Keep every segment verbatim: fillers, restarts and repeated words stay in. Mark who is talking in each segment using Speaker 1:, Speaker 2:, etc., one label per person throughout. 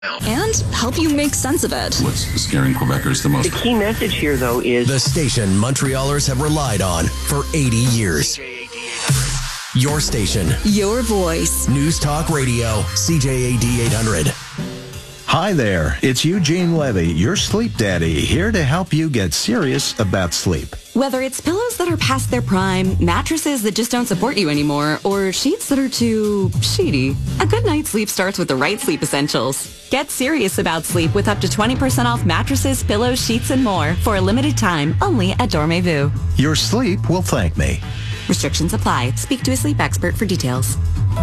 Speaker 1: and help you make sense of it.
Speaker 2: What's scaring Quebecers the most?
Speaker 3: The key message here, though, is
Speaker 4: the station Montrealers have relied on for eighty years. Your station.
Speaker 1: Your voice.
Speaker 4: News Talk Radio, C J A D eight hundred.
Speaker 5: Hi there, it's Eugene Levy, your sleep daddy, here to help you get serious about sleep.
Speaker 6: Whether it's pillows that are past their prime, mattresses that just don't support you anymore, or sheets that are too sheety, a good night's sleep starts with the right sleep essentials. Get serious about sleep with up to twenty percent off mattresses, pillows, sheets, and more for a limited time only at Dormez-vous.
Speaker 5: Your sleep will thank me.
Speaker 6: Restrictions apply. Speak to a sleep expert for details.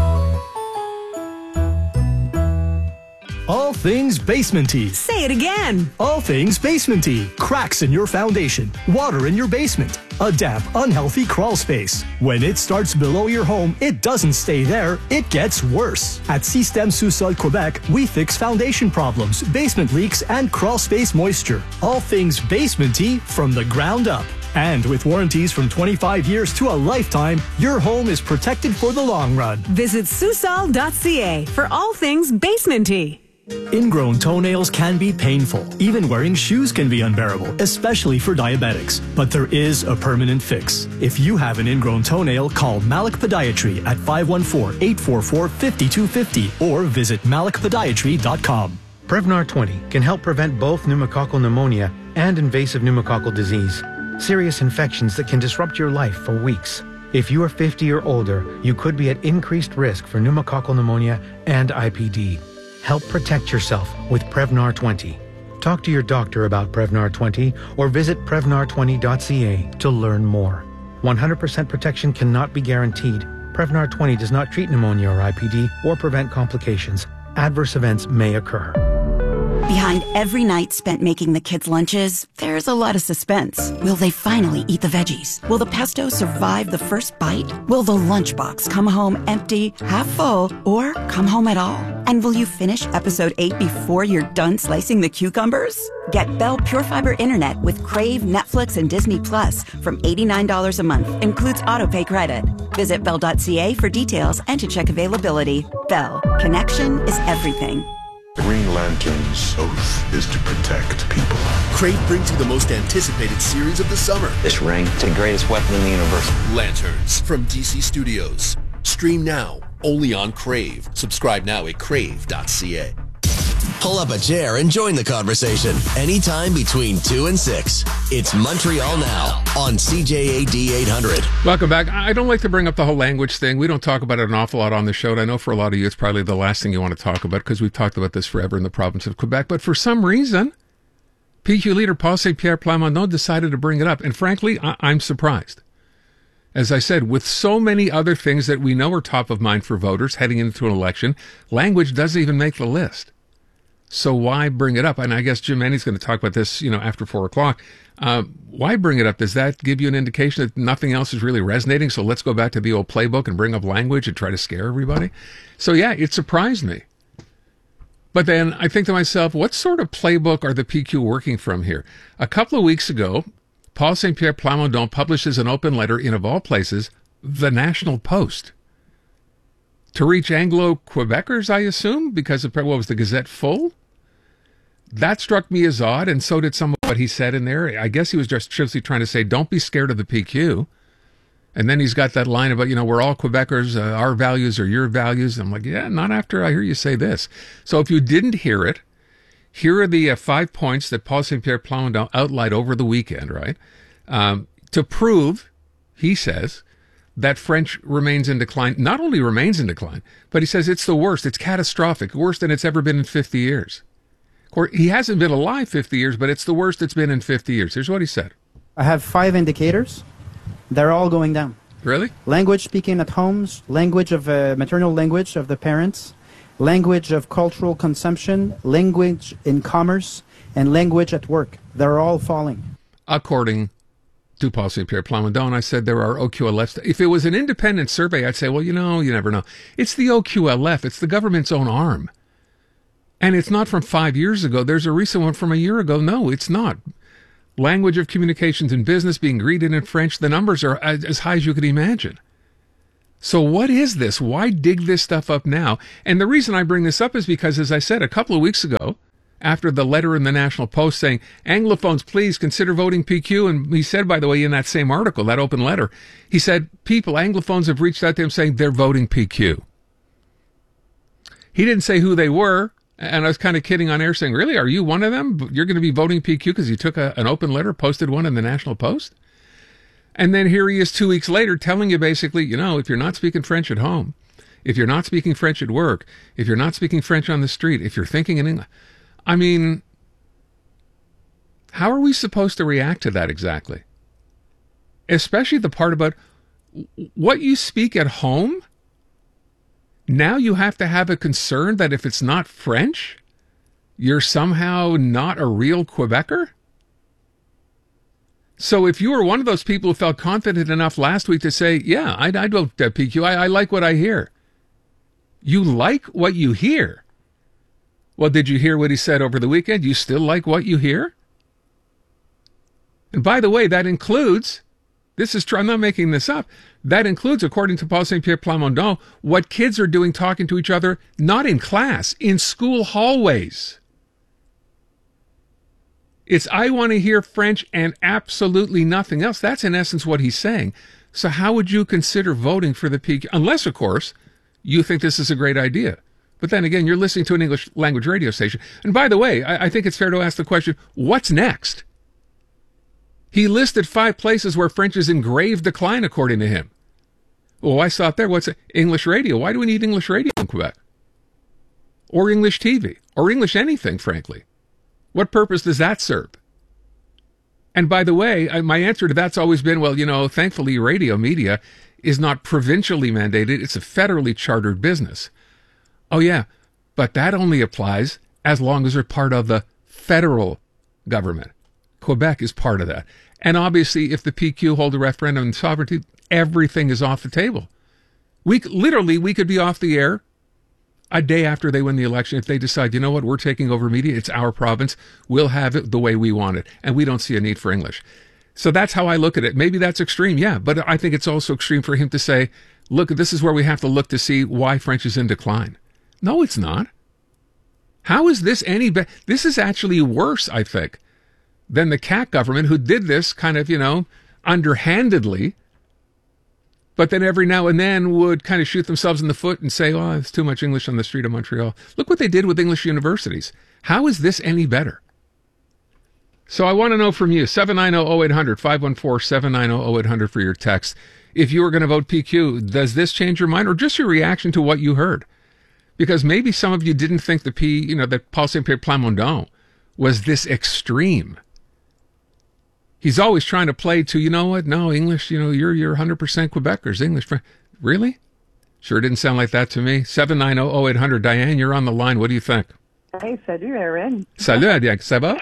Speaker 7: All things basement-y.
Speaker 8: Say it again.
Speaker 7: All things basement-y. Cracks in your foundation. Water in your basement. A damp, unhealthy crawl space. When it starts below your home, it doesn't stay there. It gets worse. At Système Sous-Sol Quebec, we fix foundation problems, basement leaks, and crawl space moisture. All things basement-y from the ground up. And with warranties from twenty-five years to a lifetime, your home is protected for the long run.
Speaker 8: Visit Susol dot c a for all things basement-y.
Speaker 7: Ingrown toenails can be painful. Even wearing shoes can be unbearable, especially for diabetics. But there is a permanent fix. If you have an ingrown toenail, call Malik Podiatry at five one four, eight four four, five two five zero or visit malik podiatry dot com.
Speaker 9: Prevnar twenty can help prevent both pneumococcal pneumonia and invasive pneumococcal disease, serious infections that can disrupt your life for weeks. If you are fifty or older, you could be at increased risk for pneumococcal pneumonia and I P D. Help protect yourself with Prevnar twenty. Talk to your doctor about Prevnar twenty or visit prevnar twenty dot c a to learn more. one hundred percent protection cannot be guaranteed. Prevnar twenty does not treat pneumonia or I P D or prevent complications. Adverse events may occur.
Speaker 10: Behind every night spent making the kids' lunches, there's a lot of suspense. Will they finally eat the veggies? Will the pesto survive the first bite? Will the lunchbox come home empty, half full, or come home at all? And will you finish episode eight before you're done slicing the cucumbers? Get Bell Pure Fiber Internet with Crave, Netflix, and Disney Plus from eighty-nine dollars a month. Includes autopay credit. Visit bell dot c a for details and to check availability. Bell. Connection is everything.
Speaker 11: Green Lantern's oath is to protect people.
Speaker 12: Crave brings you the most anticipated series of the summer.
Speaker 3: This ring is the greatest weapon in the universe.
Speaker 12: Lanterns from D C Studios. Stream now, only on Crave. Subscribe now at crave dot c a.
Speaker 4: Pull up a chair and join the conversation anytime between two and six. It's Montreal Now on C J A D eight hundred.
Speaker 13: Welcome back. I don't like to bring up the whole language thing. We don't talk about it an awful lot on the show. And I know for a lot of you, it's probably the last thing you want to talk about because we've talked about this forever in the province of Quebec. But for some reason, P Q leader Paul Saint Pierre Plamondon decided to bring it up. And frankly, I- I'm surprised. As I said, with so many other things that we know are top of mind for voters heading into an election, language doesn't even make the list. So why bring it up? And I guess Jim Manny's going to talk about this, you know, after four o'clock. Uh, why bring it up? Does that give you an indication that nothing else is really resonating? So let's go back to the old playbook and bring up language and try to scare everybody. So yeah, it surprised me. But then I think to myself, what sort of playbook are the P Q working from here? A couple of weeks ago, Paul Saint Pierre Plamondon publishes an open letter in, of all places, the National Post. To reach Anglo-Quebecers, I assume, because of, what was the Gazette full? That struck me as odd, and so did some of what he said in there. I guess he was just simply trying to say, don't be scared of the P Q. And then he's got that line about, you know, we're all Quebecers, uh, our values are your values. I'm like, yeah, not after I hear you say this. So if you didn't hear it, here are the uh, five points that Paul Saint Pierre Plamondon outlined over the weekend, right? Um, to prove, he says, that French remains in decline, not only remains in decline, but he says it's the worst, it's catastrophic, worse than it's ever been in fifty years. Or he hasn't been alive fifty years, but it's the worst it's been in fifty years. Here's what he said.
Speaker 14: I have five indicators. They're all going down.
Speaker 13: Really?
Speaker 14: Language speaking at homes, language of uh, maternal language of the parents, language of cultural consumption, language in commerce, and language at work. They're all falling.
Speaker 13: According to Paul Saint Pierre Plamondon, I said there are O Q L Fs. If it was an independent survey, I'd say, well, you know, you never know. It's the O Q L F. It's the government's own arm. And it's not from five years ago. There's a recent one from a year ago. No, it's not. Language of communications and business being greeted in French. The numbers are as high as you could imagine. So what is this? Why dig this stuff up now? And the reason I bring this up is because, as I said, a couple of weeks ago, after the letter in the National Post saying, Anglophones, please consider voting P Q. And he said, by the way, in that same article, that open letter, he said, people, Anglophones have reached out to him saying they're voting P Q. He didn't say who they were. And I was kind of kidding on air saying, really, are you one of them? You're going to be voting P Q because you took a, an open letter, posted one in the National Post? And then here he is two weeks later telling you basically, you know, if you're not speaking French at home, if you're not speaking French at work, if you're not speaking French on the street, if you're thinking in English, I mean, how are we supposed to react to that exactly? Especially the part about what you speak at home. Now you have to have a concern that if it's not French, you're somehow not a real Quebecer? So if you were one of those people who felt confident enough last week to say, yeah, I, I vote uh, P Q, I, I like what I hear. You like what you hear. Well, did you hear what he said over the weekend? You still like what you hear? And by the way, that includes, this is true, I'm not making this up, that includes, according to Paul Saint Pierre Plamondon, what kids are doing talking to each other, not in class, in school hallways. It's, I want to hear French and absolutely nothing else. That's in essence what he's saying. So how would you consider voting for the P Q? Unless, of course, you think this is a great idea. But then again, you're listening to an English language radio station. And by the way, I, I think it's fair to ask the question, what's next? He listed five places where French is in grave decline, according to him. Well, I saw it there. What's it? English radio? Why do we need English radio in Quebec? Or English T V? Or English anything, frankly? What purpose does that serve? And by the way, I, my answer to that's always been, well, you know, thankfully radio media is not provincially mandated. It's a federally chartered business. Oh, yeah, but that only applies as long as they're part of the federal government. Quebec is part of that. And obviously, if the P Q hold a referendum on sovereignty, everything is off the table. We literally, we could be off the air a day after they win the election if they decide, you know what, we're taking over media, it's our province, we'll have it the way we want it, and we don't see a need for English. So that's how I look at it. Maybe that's extreme, yeah, but I think it's also extreme for him to say, look, this is where we have to look to see why French is in decline. No, it's not. How is this any better? This is actually worse, I think, than the C A Q government who did this kind of, you know, underhandedly, but then every now and then would kind of shoot themselves in the foot and say, oh, it's too much English on the street of Montreal. Look what they did with English universities. How is this any better? So I want to know from you, seven nine zero, zero eight hundred, five one four, seven nine zero, zero eight hundred for your text. If you were going to vote P Q, does this change your mind or just your reaction to what you heard? Because maybe some of you didn't think the P, you know, that Paul Saint Pierre Plamondon was this extreme. He's always trying to play to, you know what? No, English, you know, you're you're one hundred percent Quebecers, English. Really? Sure didn't sound like that to me. seven nine zero, zero eight hundred. Diane, you're on the line. What do you think?
Speaker 2: Hey, salut, Aaron.
Speaker 13: Salut, Adiak. Ça va?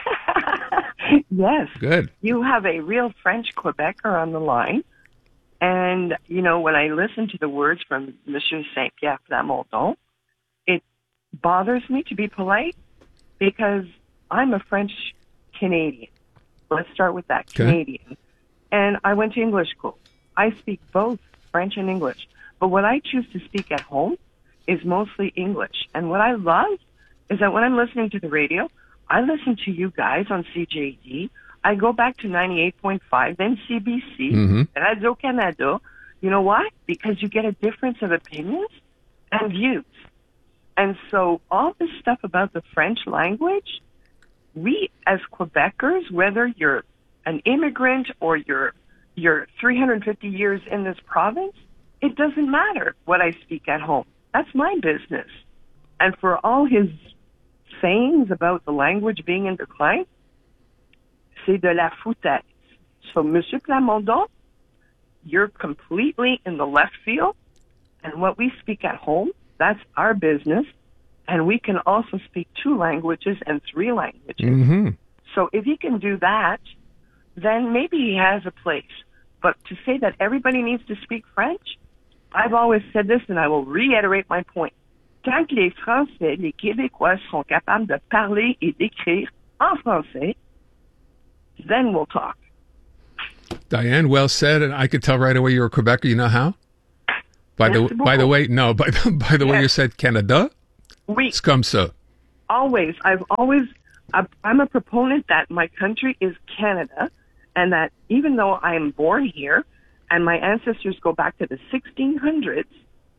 Speaker 2: Yes.
Speaker 13: Good.
Speaker 2: You have a real French Quebecer on the line. And, you know, when I listen to the words from Monsieur Saint Pierre Plamondon, it bothers me, to be polite, because I'm a French Canadian. Let's start with that,
Speaker 13: okay.
Speaker 2: Canadian. And I went to English school. I speak both French and English. But what I choose to speak at home is mostly English. And what I love is that when I'm listening to the radio, I listen to you guys on C J A D. I go back to ninety-eight point five, then C B C,
Speaker 13: mm-hmm.
Speaker 2: Radio Canada. You know why? Because you get a difference of opinions and views. And so all this stuff about the French language, we as Quebecers, whether you're an immigrant or you're you're three hundred fifty years in this province, it doesn't matter what I speak at home. That's my business. And for all his sayings about the language being in decline, c'est de la foutaise. So, Monsieur Plamondon, you're completely in the left field, and what we speak at home, that's our business. And we can also speak two languages and three languages.
Speaker 13: Mm-hmm.
Speaker 2: So if he can do that, then maybe he has a place. But to say that everybody needs to speak French, I've always said this, and I will reiterate my point. Quand les Français, les Québécois sont capables de parler et d'écrire en français, then we'll talk.
Speaker 13: Diane, well said, and I could tell right away you're a Quebecer. You know how? By the
Speaker 2: Merci
Speaker 13: by the
Speaker 2: beaucoup.
Speaker 13: way, no. By by the way,
Speaker 2: Yes.
Speaker 13: you said Canada.
Speaker 2: Oui.
Speaker 13: It's comme ça.
Speaker 2: Always. I've always, I'm a proponent that my country is Canada, and that even though I am born here and my ancestors go back to the sixteen hundreds,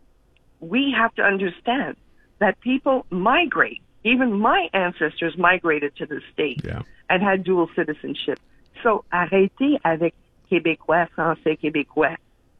Speaker 2: we have to understand that people migrate. Even my ancestors migrated to the States
Speaker 13: yeah.
Speaker 2: and had dual citizenship. So, arrêtez avec Québécois, Français, Québécois.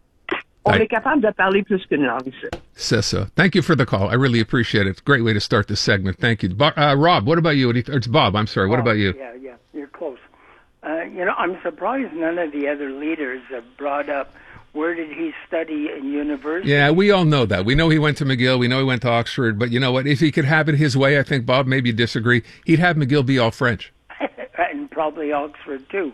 Speaker 2: On
Speaker 13: I-
Speaker 2: est capable de parler plus qu'une langue ici.
Speaker 13: C'est ça. Thank you for the call. I really appreciate it. It's a great way to start this segment. Thank you. Bo- uh, Rob, what about you? What do you th- it's Bob. I'm sorry. What
Speaker 15: Oh,
Speaker 13: about you?
Speaker 15: Yeah, yeah, you're close. Uh, you know, I'm surprised none of the other leaders have brought up where did he study in university.
Speaker 13: Yeah, we all know that. We know he went to McGill. We know he went to Oxford. But you know what? If he could have it his way, I think, Bob, maybe you disagree, he'd have McGill be all French.
Speaker 15: And probably Oxford, too.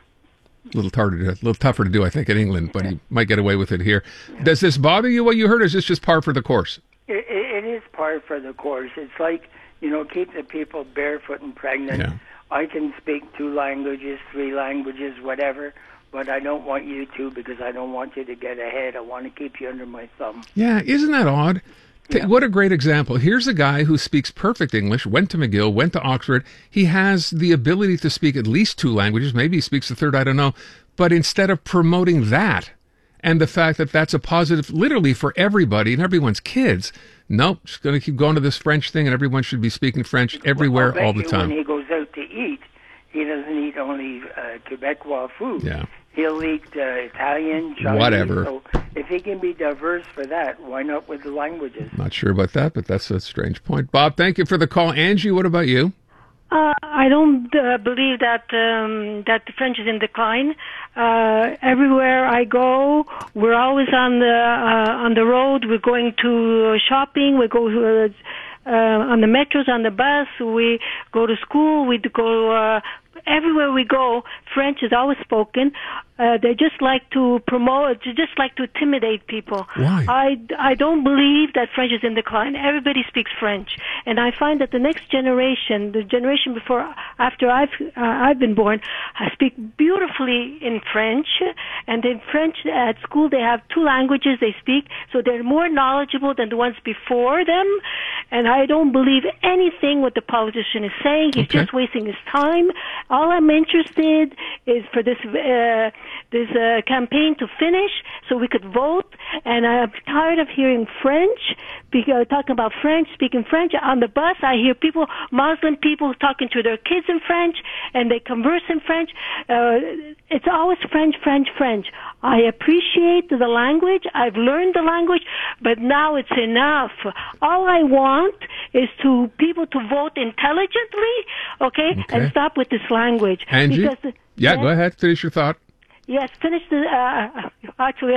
Speaker 13: A little harder, to, a little tougher to do, I think, in England, but he might get away with it here. Does this bother you, what you heard, or is this just par for the course?
Speaker 15: It, it, it is par for the course. It's like, you know, keep the people barefoot and pregnant.
Speaker 13: Yeah.
Speaker 15: I can speak two languages, three languages, whatever, but I don't want you to because I don't want you to get ahead. I want to keep you under my thumb.
Speaker 13: Yeah, isn't that odd? T- What a great example. Here's a guy who speaks perfect English, went to McGill, went to Oxford. He has the ability to speak at least two languages. Maybe he speaks a third, I don't know. But instead of promoting that and the fact that that's a positive literally for everybody and everyone's kids, nope, just going to keep going to this French thing and everyone should be speaking French everywhere
Speaker 15: I'll bet
Speaker 13: all the
Speaker 15: you
Speaker 13: time.
Speaker 15: When he goes out to eat, he doesn't eat only uh, Quebecois food.
Speaker 13: Yeah.
Speaker 15: He'll eat uh, Italian, Chinese.
Speaker 13: Whatever.
Speaker 15: So if he can be diverse for that, why not with the languages?
Speaker 13: Not sure about that, but that's a strange point. Bob, thank you for the call. Angie, what about you?
Speaker 16: Uh, I don't uh, believe that um, that the French is in decline. Uh, everywhere I go, we're always on the uh, on the road. We're going to uh, shopping. We go uh, uh, on the metros, on the bus. We go to school. We go uh, everywhere we go. French is always spoken. Uh, they just like to promote, they just like to intimidate people.
Speaker 13: Why?
Speaker 16: I, I don't believe that French is in decline. Everybody speaks French. And I find that the next generation, the generation before, after I've, uh, I've been born, I speak beautifully in French. And in French, at school, they have two languages they speak, so they're more knowledgeable than the ones before them. And I don't believe anything what the politician is saying. He's
Speaker 17: Okay.
Speaker 16: just wasting his time. All I'm interested is for this, uh, this uh, campaign to finish so we could vote. And I'm tired of hearing French, because, talking about French, speaking French. On the bus, I hear people, Muslim people, talking to their kids in French, and they converse in French. Uh, it's always French, French, French. I appreciate the language. I've learned the language, but now it's enough. All I want is to people to vote intelligently, okay,
Speaker 13: Okay.
Speaker 16: and stop with this language.
Speaker 13: Angie?
Speaker 16: Because,
Speaker 13: Yeah,
Speaker 16: yes?
Speaker 13: go ahead. Finish your thought.
Speaker 16: Yes, finish the. Uh, actually,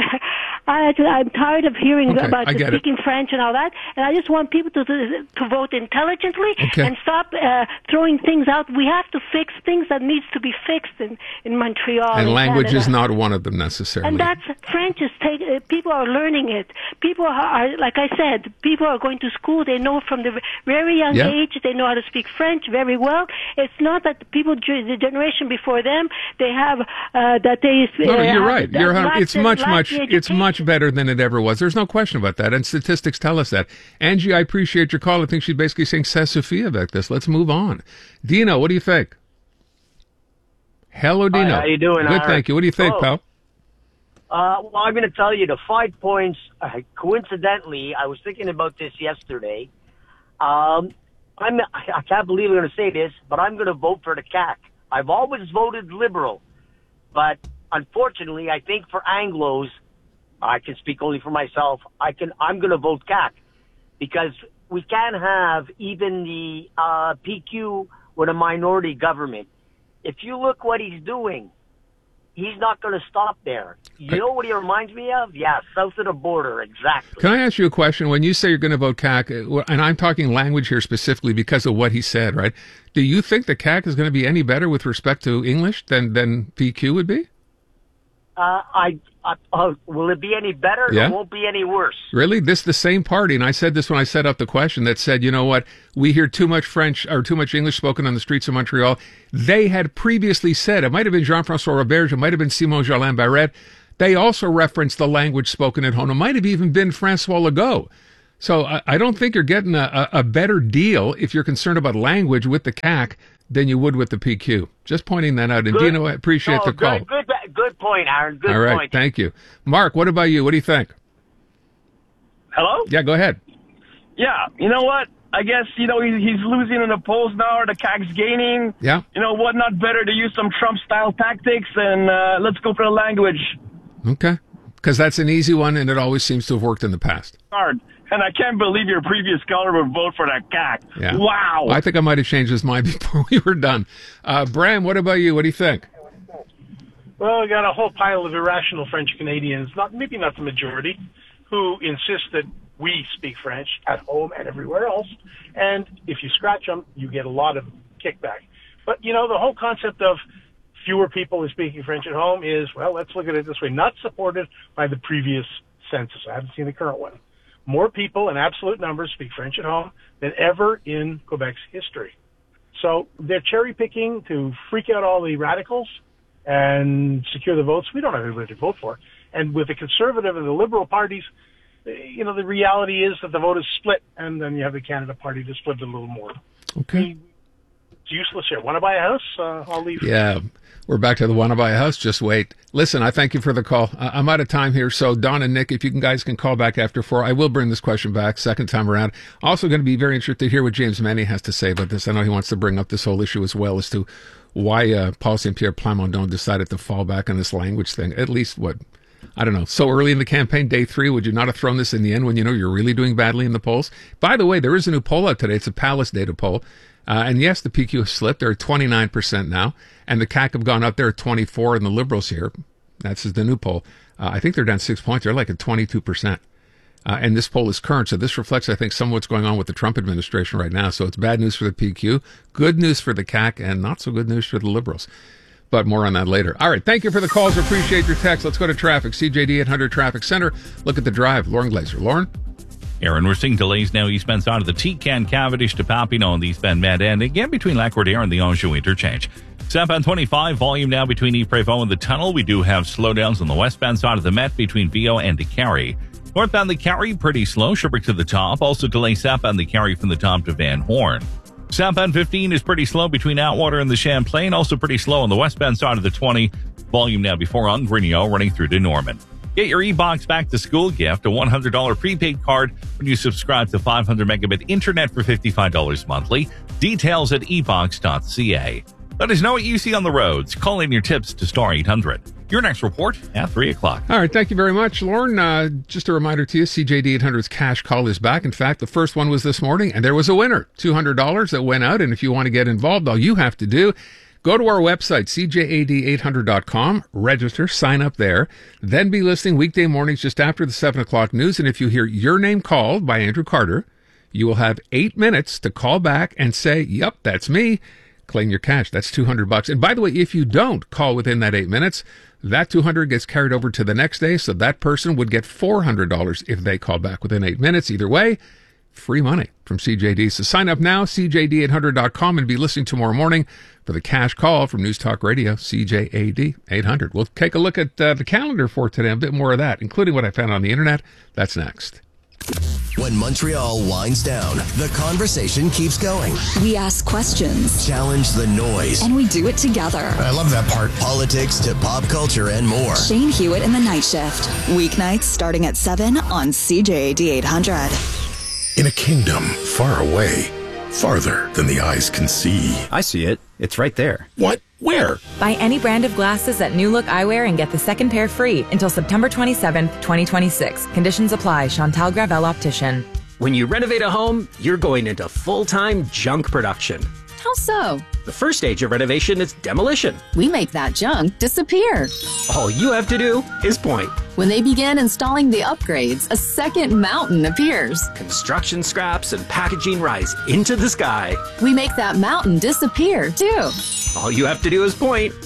Speaker 16: I actually, I'm tired of hearing
Speaker 13: Okay,
Speaker 16: about
Speaker 13: I
Speaker 16: the
Speaker 13: get it.
Speaker 16: speaking French and all that, and I just want people to to, to vote intelligently
Speaker 13: Okay.
Speaker 16: and stop uh, throwing things out. We have to fix things that needs to be fixed in in Montreal.
Speaker 13: And
Speaker 16: in
Speaker 13: language
Speaker 16: Canada.
Speaker 13: is not one of them necessarily.
Speaker 16: And that's French is take, uh, people are learning it. People are, are, like I said, people are going to school. They know from the very young
Speaker 13: Yeah.
Speaker 16: age. They know how to speak French very well. It's not that the people, the generation before them, they have uh, that they.
Speaker 13: No,
Speaker 16: uh,
Speaker 13: you're
Speaker 16: have
Speaker 13: right. You're
Speaker 16: that
Speaker 13: hun- it's
Speaker 16: lack-
Speaker 13: much,
Speaker 16: lack
Speaker 13: much,
Speaker 16: the
Speaker 13: it's much better than it ever was. There's no question about that, and statistics tell us that. Angie, I appreciate your call. I think she's basically saying "C'est suffit" about this. Let's move on. Dino, what do you think? Hello, Dino.
Speaker 17: Hi, how you doing,
Speaker 13: Good,
Speaker 17: Ira?
Speaker 13: thank you. What do you think,
Speaker 17: Oh.
Speaker 13: pal?
Speaker 17: Uh, well, I'm going to tell you the five points. Uh, coincidentally, I was thinking about this yesterday. Um, I'm, I can't believe I'm going to say this, but I'm going to vote for the C A C. I've always voted Liberal, but unfortunately, I think for Anglos, I can speak only for myself. I can. I'm going to vote C A C because we can't have even the uh, P Q with a minority government. If you look what he's doing, he's not going to stop there. You know what he reminds me of? Yeah, south of the border, exactly.
Speaker 13: Can I ask you a question? When you say you're going to vote C A C, uh, and I'm talking language here specifically because of what he said, right? Do you think the C A C is going to be any better with respect to English than, than P Q would be?
Speaker 17: Uh, I, uh, uh, will it be any better?
Speaker 13: Yeah.
Speaker 17: It won't be any worse.
Speaker 13: Really? This the same party, and I said this when I set up the question, that said, you know what, we hear too much French or too much English spoken on the streets of Montreal. They had previously said, it might have been Jean-François Roberge, it might have been Simon Jolin Barrette, they also referenced the language spoken at home. It might have even been Francois Legault. So I, I don't think you're getting a, a, a better deal if you're concerned about language with the C A C than you would with the P Q. Just pointing that out. And
Speaker 17: Good.
Speaker 13: Dino, I appreciate
Speaker 17: No,
Speaker 13: the call.
Speaker 17: Good, good, good point, Aaron. Good
Speaker 13: All right,
Speaker 17: point.
Speaker 13: thank you. Mark, what about you? What do you think?
Speaker 18: Hello?
Speaker 13: Yeah, go ahead.
Speaker 18: Yeah, you know what? I guess, you know, he, he's losing in the polls now, or the C A C's gaining.
Speaker 13: Yeah.
Speaker 18: You know what? Not better to use some Trump-style tactics, and uh, let's go for the language
Speaker 13: Okay. Because that's an easy one, and it always seems to have worked in the past.
Speaker 18: card. And I can't believe your previous caller would vote for that C A C.
Speaker 13: Yeah.
Speaker 18: Wow.
Speaker 13: I think I might have changed his mind before we were done. Uh, Bram, what about you? What do you think?
Speaker 19: Well, we got a whole pile of irrational French Canadians, not maybe not the majority, who insist that we speak French at home and everywhere else. And if you scratch them, you get a lot of kickback. But, you know, the whole concept of fewer people are speaking French at home is, well, let's look at it this way, not supported by the previous census. I haven't seen the current one. More people in absolute numbers speak French at home than ever in Quebec's history. So they're cherry picking to freak out all the radicals and secure the votes. We don't have anybody to vote for. And with the conservative and the liberal parties, you know, the reality is that the vote is split, and then you have the Canada Party to split it a little more.
Speaker 13: Okay.
Speaker 19: It's useless here. Want to buy a house? Uh, I'll leave.
Speaker 13: Yeah, we're back to the want to buy a house. Just wait. Listen, I thank you for the call. I- I'm out of time here, so Don and Nick, if you can, guys can call back after four. I will bring this question back second time around. Also going to be very interested to hear what James Manny has to say about this. I know he wants to bring up this whole issue as well as to why uh, Paul Saint Pierre Plamondon decided to fall back on this language thing. At least, what, I don't know, so early in the campaign, day three, would you not have thrown this in the end when you know you're really doing badly in the polls? By the way, there is a new poll out today. It's a Palace data poll. Uh, and yes, the P Q has slipped. They're at twenty-nine percent now. And the C A C have gone up. They're at twenty-four, and the Liberals here, that's the new poll. Uh, I think they're down six points. They're like at twenty-two percent. Uh, and this poll is current. So this reflects, I think, some of what's going on with the Trump administration right now. So it's bad news for the P Q, good news for the C A C, and not so good news for the Liberals. But more on that later. All right. Thank you for the calls. Appreciate your text. Let's go to traffic. C J D eight hundred Traffic Center. Look at the drive. Lauren Glazer. Lauren?
Speaker 20: Aaron, we're seeing delays now eastbound side of the T-Can Cavendish to Papineau on the eastbound Med End, again between Lac-Roder and the Anjou interchange. Southbound twenty-five, volume now between Yves-Prévost and the tunnel. We do have slowdowns on the westbound side of the Met between Viau and DeCarry. Northbound the Carry, pretty slow. Sherbrooke to the top. Also delay southbound the Carry from the top to Van Horn. Southbound fifteen is pretty slow between Atwater and the Champlain. Also pretty slow on the westbound side of the twenty. Volume now before Ungrigno running through to Norman. Get your e-box back to school gift, a one hundred dollars prepaid card when you subscribe to five hundred megabit internet for fifty-five dollars monthly. Details at e box dot c a. Let us know what you see on the roads. Call in your tips to star eight hundred. Your next report at three o'clock.
Speaker 13: All right. Thank you very much, Lauren. Uh, just a reminder to you, C J D eight hundred's cash call is back. In fact, the first one was this morning, and there was a winner, two hundred dollars that went out. And if you want to get involved, all you have to do, go to our website, C J A D eight hundred dot com, register, sign up there, then be listening weekday mornings just after the seven o'clock news. And if you hear your name called by Andrew Carter, you will have eight minutes to call back and say, yep, that's me. Claim your cash. That's two hundred bucks. And by the way, if you don't call within that eight minutes, that two hundred gets carried over to the next day. So that person would get four hundred dollars if they call back within eight minutes. Either way, free money from C J D. So sign up now, C J D eight hundred dot com, and be listening tomorrow morning for the cash call from News Talk Radio, C J A D eight hundred. We'll take a look at uh, the calendar for today, a bit more of that, including what I found on the internet. That's next.
Speaker 4: When Montreal winds down, the conversation keeps going.
Speaker 1: We ask questions.
Speaker 4: Challenge the noise.
Speaker 1: And we do it together.
Speaker 4: I love that part. Politics to pop culture and more.
Speaker 1: Shane Hewitt in the Night Shift. Weeknights starting at seven on C J A D eight hundred.
Speaker 11: In a kingdom far away, farther than the eyes can see.
Speaker 21: I see it. It's right there.
Speaker 11: What? Where?
Speaker 8: Buy any brand of glasses at New Look Eyewear and get the second pair free until September twenty-seventh, twenty twenty-six. Conditions apply. Chantal Gravel Optician.
Speaker 21: When you renovate a home, you're going into full-time junk production.
Speaker 22: How so?
Speaker 21: The first stage of renovation is demolition.
Speaker 22: We make that junk disappear.
Speaker 21: All you have to do is point.
Speaker 22: When they begin installing the upgrades, a second mountain appears.
Speaker 21: Construction scraps and packaging rise into the sky.
Speaker 22: We make that mountain disappear, too.
Speaker 21: All you have to do is point.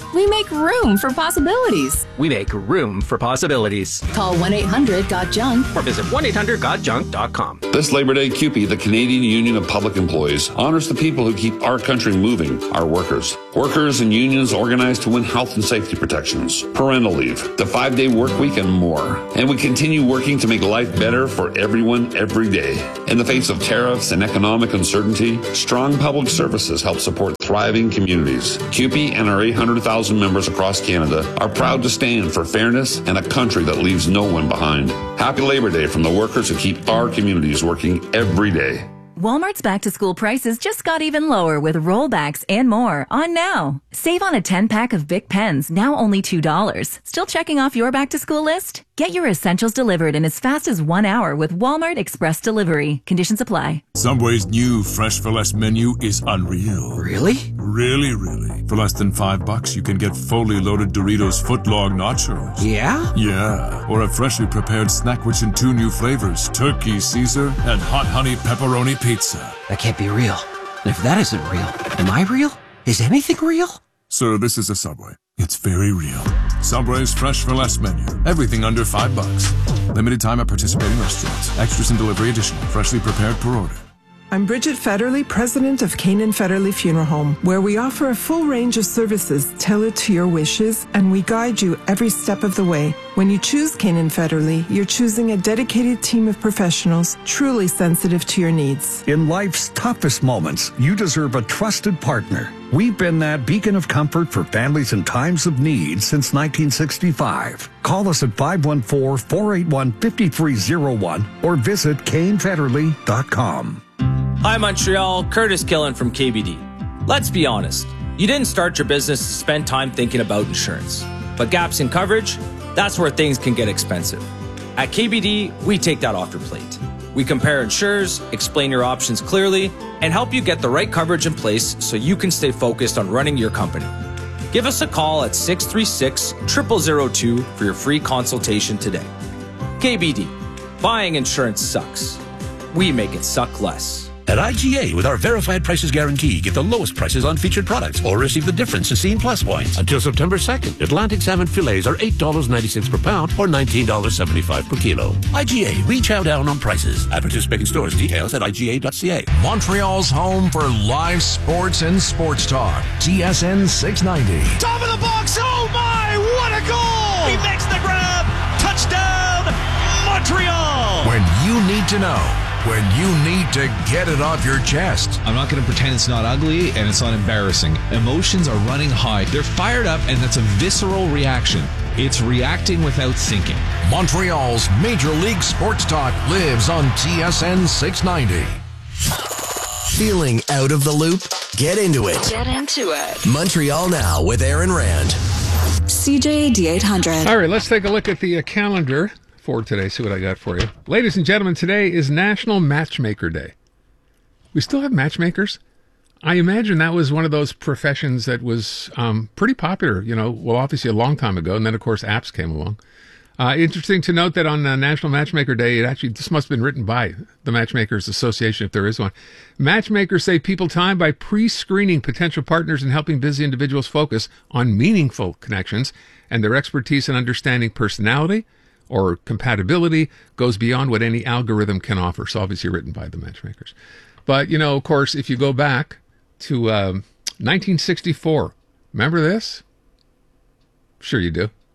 Speaker 22: We make room for possibilities.
Speaker 21: We make room for possibilities.
Speaker 22: Call one eight hundred got junk
Speaker 21: or visit one eight hundred got junk dot com.
Speaker 5: This Labor Day, C U P E, the Canadian Union of Public Employees, honors the people who keep our country moving, our workers. Workers and unions organized to win health and safety protections, parental leave, the five-day work week, and more. And we continue working to make life better for everyone every day. In the face of tariffs and economic uncertainty, strong public services help support thriving communities. C U P E and our eight hundred thousand members across Canada are proud to stand for fairness and a country that leaves no one behind. Happy Labor Day from the workers who keep our communities working every day.
Speaker 6: Walmart's back-to-school prices just got even lower with rollbacks and more on now. Save on a ten-pack of Bic pens, now only two dollars. Still checking off your back-to-school list? Get your essentials delivered in as fast as one hour with Walmart Express Delivery. Conditions apply.
Speaker 23: Subway's new Fresh for Less menu is unreal.
Speaker 21: Really?
Speaker 23: Really, really. For less than five bucks, you can get fully loaded Doritos footlong nachos.
Speaker 21: Yeah?
Speaker 23: Yeah. Or a freshly prepared snack which in two new flavors, turkey Caesar and hot honey pepperoni pizza.
Speaker 21: That can't be real. And if that isn't real, am I real? Is anything real?
Speaker 23: Sir, this is a Subway. It's very real. Subway's Fresh for Less menu. Everything under five bucks. Limited time at participating restaurants. Extras and delivery additional. Freshly prepared per order.
Speaker 24: I'm Bridget Federley, president of Canaan Federley Funeral Home, where we offer a full range of services tailored to your wishes, and we guide you every step of the way. When you choose Canaan Federley, you're choosing a dedicated team of professionals truly sensitive to your needs.
Speaker 25: In life's toughest moments, you deserve a trusted partner. We've been that beacon of comfort for families in times of need since nineteen sixty-five. Call us at five one four, four eight one, five three zero one or visit Kane Federley dot com.
Speaker 26: Hi Montreal, Curtis Killen from K B D. Let's be honest, you didn't start your business to spend time thinking about insurance. But gaps in coverage, that's where things can get expensive. At K B D, we take that off your plate. We compare insurers, explain your options clearly, and help you get the right coverage in place so you can stay focused on running your company. Give us a call at six three six, zero zero zero two for your free consultation today. K B D, buying insurance sucks. We make it suck less.
Speaker 11: At I G A, with our verified prices guarantee, get the lowest prices on featured products or receive the difference in Scene Plus points. Until September second, Atlantic salmon fillets are eight dollars and ninety cents per pound or nineteen dollars and seventy-five cents per kilo. I G A, we chow down on prices. At participating stores, details at I G A dot C A.
Speaker 27: Montreal's home for live sports and sports talk. T S N six ninety.
Speaker 28: Top of the box, oh my, what a goal! He makes the grab, touchdown, Montreal!
Speaker 27: When you need to know. When you need to get it off your chest.
Speaker 29: I'm not going to pretend it's not ugly and it's not embarrassing. Emotions are running high. They're fired up, and that's a visceral reaction. It's reacting without thinking.
Speaker 27: Montreal's Major League Sports Talk lives on T S N six ninety.
Speaker 4: Feeling out of the loop? Get into it.
Speaker 1: Get into it.
Speaker 4: Montreal Now with Aaron Rand.
Speaker 1: C J A D eight hundred.
Speaker 13: All right, let's take a look at the uh, calendar for today. See what I got for you. Ladies and gentlemen, today is National Matchmaker Day. We still have matchmakers? I imagine that was one of those professions that was um, pretty popular, you know, well, obviously a long time ago, and then, of course, apps came along. Uh, interesting to note that on uh, National Matchmaker Day, it actually, this must have been written by the Matchmakers Association, if there is one. Matchmakers save people time by pre-screening potential partners and helping busy individuals focus on meaningful connections, and their expertise in understanding personality or compatibility goes beyond what any algorithm can offer. So obviously written by the matchmakers. But, you know, of course, if you go back to um, nineteen sixty-four, remember this? Sure you do.